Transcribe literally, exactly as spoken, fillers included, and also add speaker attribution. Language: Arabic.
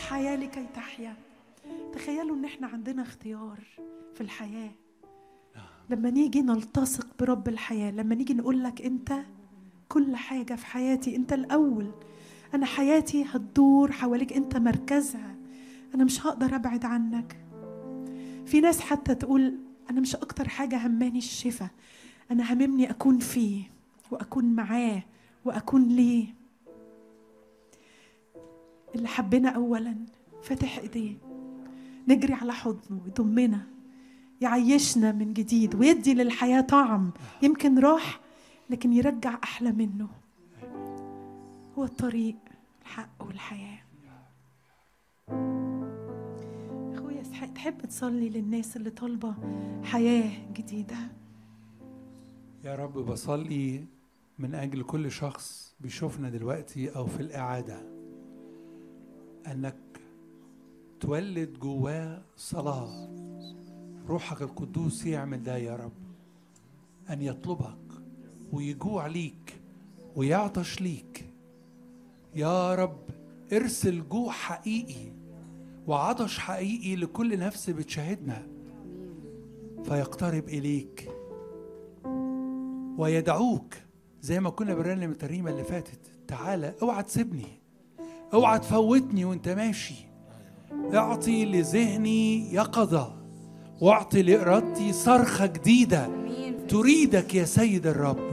Speaker 1: الحياة لكي تحيا. تخيلوا ان احنا عندنا اختيار في الحياة. لما نيجي نلتصق برب الحياة، لما نيجي نقول لك انت كل حاجة في حياتي، انت الاول، انا حياتي هتدور حواليك، انت مركزها، انا مش هقدر ابعد عنك. في ناس حتى تقول انا مش اكتر حاجة هماني الشفاء، انا هممني اكون فيه واكون معاه واكون ليه. اللي حبنا اولا فتح ايديه، نجري على حضنه يضمنا، يعيشنا من جديد ويدي للحياة طعم يمكن راح لكن يرجع أحلى منه. هو الطريق، الحق والحياة. أخويا اسحاق، تحب تصلي للناس اللي طالبة حياة جديدة؟
Speaker 2: يا رب بصلي من أجل كل شخص بيشوفنا دلوقتي أو في الإعادة، أنك تولد جواه صلاة، روحك القدوس يعمل ده يا رب، أن يطلبك ويجوع ليك ويعطش ليك. يا رب ارسل جوع حقيقي وعطش حقيقي لكل نفس بتشاهدنا، فيقترب إليك ويدعوك زي ما كنا بنرنم الترنيمة اللي فاتت، تعالى اوعى تسيبني، اوعى تفوتني وانت ماشي، اعطي لذهني يقظة واعطي لإرادتي صرخة جديدة تريدك يا سيد الرب.